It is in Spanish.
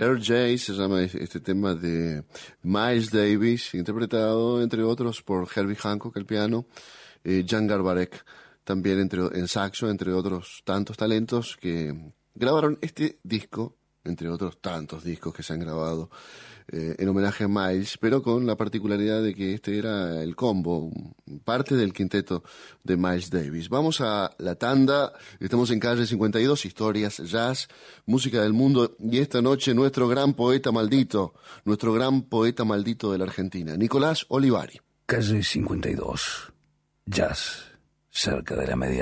Air Jay se llama este tema de Miles Davis, interpretado entre otros por Herbie Hancock al piano, Jan Garbarek también en saxo, entre otros tantos talentos que grabaron este disco, entre otros tantos discos que se han grabado en homenaje a Miles, pero con la particularidad de que este era el combo, parte del quinteto de Miles Davis. Vamos a la tanda, estamos en Calle 52, historias, jazz, música del mundo, y esta noche nuestro gran poeta maldito de la Argentina, Nicolás Olivari. Calle 52, jazz, cerca de la medianoche.